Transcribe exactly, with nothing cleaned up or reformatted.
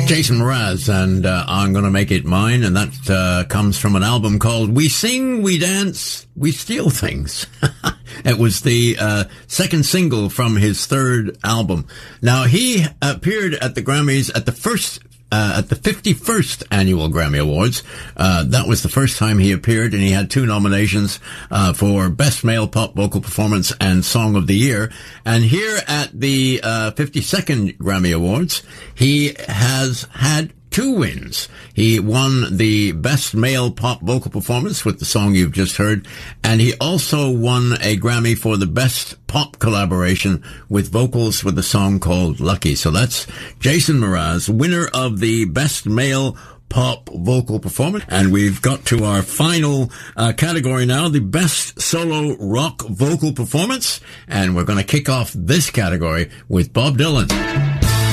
Jason Mraz, and uh, I'm Gonna Make It Mine, and that uh, comes from an album called We Sing, We Dance, We Steal Things. It was the uh, second single from his third album. Now, he appeared at the Grammys at the first Uh, at the fifty-first annual Grammy Awards. Uh, that was the first time he appeared, and he had two nominations uh, for Best Male Pop Vocal Performance and Song of the Year. And here at the uh, fifty-second Grammy Awards, he has had two wins. He won the Best Male Pop Vocal Performance with the song you've just heard, and he also won a Grammy for the Best Pop Collaboration with vocals with a song called Lucky. So that's Jason Mraz, winner of the Best Male Pop Vocal Performance. And we've got to our final uh, category now, the Best Solo Rock Vocal Performance. And we're going to kick off this category with Bob Dylan.